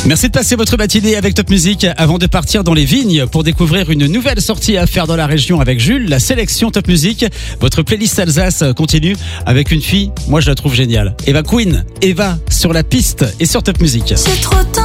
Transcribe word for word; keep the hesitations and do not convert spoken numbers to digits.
Merci de passer votre matinée avec Top Music avant de partir dans les vignes pour découvrir une nouvelle sortie à faire dans la région avec Jules, la sélection Top Music. Votre playlist Alsace continue avec une fille, moi je la trouve géniale. Eva Queen, Eva sur la piste et sur Top Music. C'est trop tard.